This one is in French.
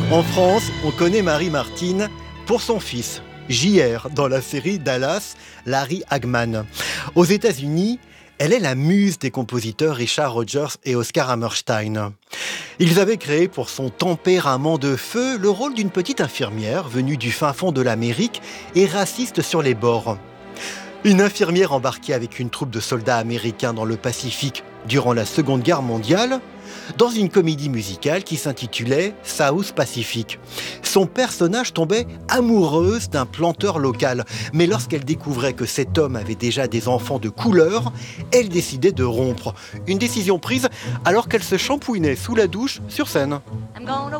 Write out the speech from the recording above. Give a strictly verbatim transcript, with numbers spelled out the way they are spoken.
En France, on connaît Marie-Martine pour son fils, J R, dans la série Dallas, Larry Hagman. Aux États-Unis, elle est la muse des compositeurs Richard Rodgers et Oscar Hammerstein. Ils avaient créé pour son tempérament de feu le rôle d'une petite infirmière venue du fin fond de l'Amérique et raciste sur les bords. Une infirmière embarquée avec une troupe de soldats américains dans le Pacifique durant la Seconde Guerre mondiale, dans une comédie musicale qui s'intitulait South Pacific. Son personnage tombait amoureuse d'un planteur local, mais lorsqu'elle découvrait que cet homme avait déjà des enfants de couleur, elle décidait de rompre. Une décision prise alors qu'elle se shampouinait sous la douche sur scène.